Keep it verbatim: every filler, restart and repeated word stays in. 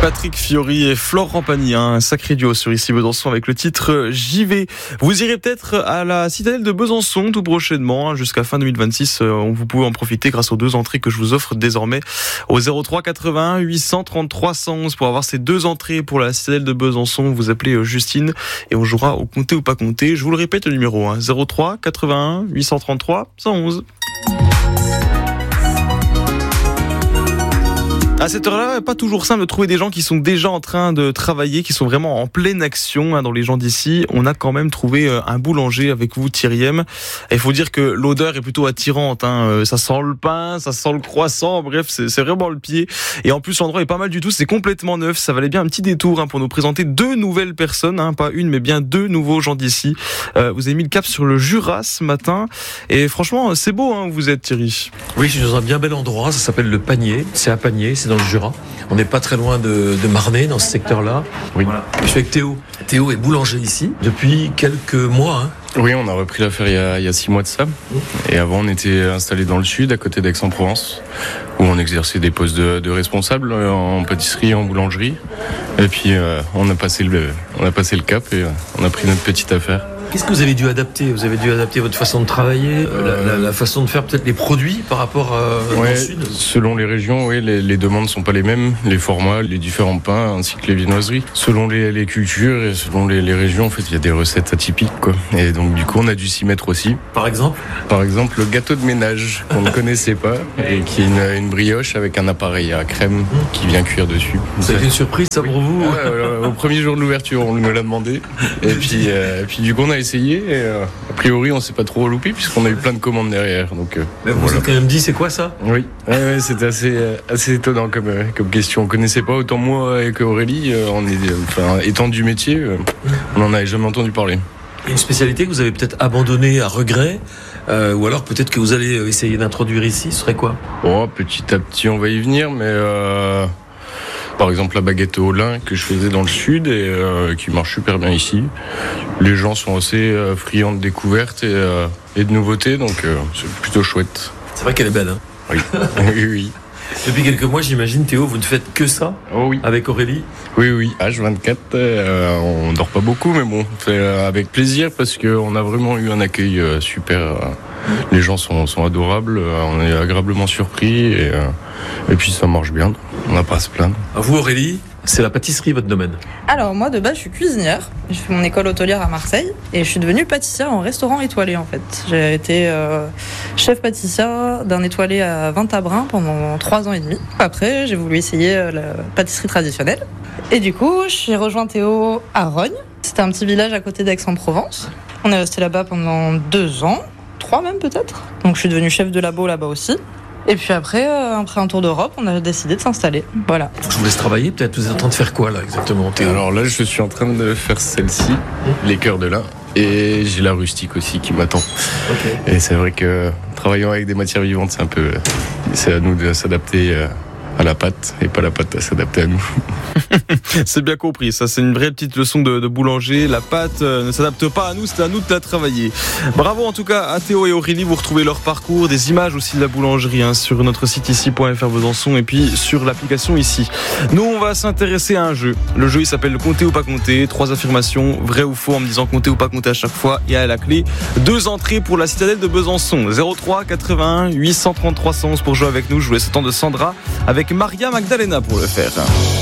Patrick Fiori et Florent Pagny, un sacré duo sur Ici Besançon avec le titre J'y vais. Vous irez peut-être à la citadelle de Besançon tout prochainement, hein, jusqu'à fin deux mille vingt-six. Euh, vous pouvez en profiter grâce aux deux entrées que je vous offre désormais au zéro trois quatre-vingt-un huit cent trente-trois cent onze. Pour avoir ces deux entrées pour la citadelle de Besançon, vous appelez Justine et on jouera au compter ou pas compter. Je vous le répète, le numéro hein, zéro trois quatre-vingt-un huit cent trente-trois cent onze. À cette heure-là, pas toujours simple de trouver des gens qui sont déjà en train de travailler, qui sont vraiment en pleine action. Hein, dans les gens d'ici, on a quand même trouvé un boulanger avec vous, Thierry M. Il faut dire que l'odeur est plutôt attirante. Hein, ça sent le pain, ça sent le croissant. Bref, c'est, c'est vraiment le pied. Et en plus, l'endroit est pas mal du tout. C'est complètement neuf. Ça valait bien un petit détour hein, pour nous présenter deux nouvelles personnes. Hein, pas une, mais bien deux nouveaux gens d'ici. Euh, vous avez mis le cap sur le Jura ce matin. Et franchement, c'est beau hein, où vous êtes, Thierry. Oui, je suis dans un bien bel endroit. Ça s'appelle le Panier. C'est à Panier. C'est dans le Jura. On n'est pas très loin de, de Marnay, dans ce secteur-là. Oui. Voilà. Je suis avec Théo. Théo est boulanger ici depuis quelques mois. Hein. Oui, on a repris l'affaire il y a, il y a six mois de ça. Et avant, on était installé dans le sud, à côté d'Aix-en-Provence, où on exerçait des postes de, de responsables en pâtisserie et en boulangerie. Et puis, euh, on a passé le, on a passé le cap et euh, on a pris notre petite affaire. Qu'est-ce que vous avez dû adapter ? Vous avez dû adapter votre façon de travailler, euh... la, la, la façon de faire peut-être les produits par rapport à, ouais, au sud ? Selon les régions, oui, les, les demandes ne sont pas les mêmes, les formats, les différents pains, ainsi que les viennoiseries. Selon les, les cultures et selon les, les régions, en fait, il y a des recettes atypiques, quoi. Et donc, du coup, on a dû s'y mettre aussi. Par exemple ? Par exemple, le gâteau de ménage, qu'on ne connaissait pas, et qui est une, une brioche avec un appareil à crème qui vient cuire dessus. Ça a été une surprise, ça, pour vous ? Ouais, euh, au premier jour de l'ouverture, on me l'a demandé. Et puis, euh, et puis du coup, on a essayé. Et, euh, a priori, on s'est pas trop loupé puisqu'on a eu plein de commandes derrière. Donc, euh, Mais vous voilà. vous êtes quand même dit, c'est quoi ça ? Oui, ouais, ouais, c'était assez, euh, assez étonnant comme, euh, comme question. On connaissait pas autant moi et qu'Aurélie. Euh, on est, euh, enfin, étant du métier, euh, on n'en avait jamais entendu parler. Une spécialité que vous avez peut-être abandonnée à regret, euh, ou alors peut-être que vous allez essayer d'introduire ici, ce serait quoi ? Oh, petit à petit, on va y venir, mais euh, par exemple la baguette au lin que je faisais dans le sud et euh, qui marche super bien ici. Les gens sont assez euh, friands de découvertes et, euh, et de nouveautés, donc euh, c'est plutôt chouette. C'est vrai qu'elle est belle, hein ? Oui, oui, oui. Depuis quelques mois, j'imagine, Théo, vous ne faites que ça ? Oh oui. Avec Aurélie ? Oui, oui, H vingt-quatre, euh, on dort pas beaucoup, mais bon, on fait euh, avec plaisir parce qu'on a vraiment eu un accueil euh, super. Euh, les gens sont, sont adorables, euh, on est agréablement surpris et, euh, et puis ça marche bien, on n'a pas à se plaindre. À vous, Aurélie, c'est la pâtisserie, votre domaine ? Alors moi de base je suis cuisinière, j'ai fait mon école hôtelière à Marseille et je suis devenue pâtissière en restaurant étoilé en fait. J'ai été euh, chef pâtissière d'un étoilé à Vingt-Abrins pendant trois ans et demi. Après j'ai voulu essayer euh, la pâtisserie traditionnelle et du coup j'ai rejoint Théo à Rognes. C'était un petit village à côté d'Aix-en-Provence. On est resté là-bas pendant deux ans, trois même peut-être. Donc je suis devenue chef de labo là-bas aussi. Et puis après, euh, après un tour d'Europe, on a décidé de s'installer. Voilà. Je vous laisse travailler, peut-être. Vous êtes en train de faire quoi là exactement, Théo ? Alors là, je suis en train de faire celle-ci, les cœurs de lin, et j'ai la rustique aussi qui m'attend. Okay. Et c'est vrai que travaillant avec des matières vivantes, c'est un peu, c'est à nous de s'adapter à la pâte et pas la pâte à s'adapter à nous. C'est bien compris, ça c'est une vraie petite leçon de, de boulanger. La pâte euh, ne s'adapte pas à nous, c'est à nous de la travailler. Bravo en tout cas à Théo et Aurélie, vous retrouvez leur parcours, des images aussi de la boulangerie hein, sur notre site ici point f r Besançon et puis sur l'application ici. Nous on va s'intéresser à un jeu. Le jeu il s'appelle compter ou pas compter, trois affirmations, vrai ou faux en me disant compter ou pas compter à chaque fois et à la clé, deux entrées pour la citadelle de Besançon. zéro trois quatre-vingt-un huit cent trente-trois cent onze pour jouer avec nous, je vous laisse le temps de Sandra avec Maria Magdalena pour le faire.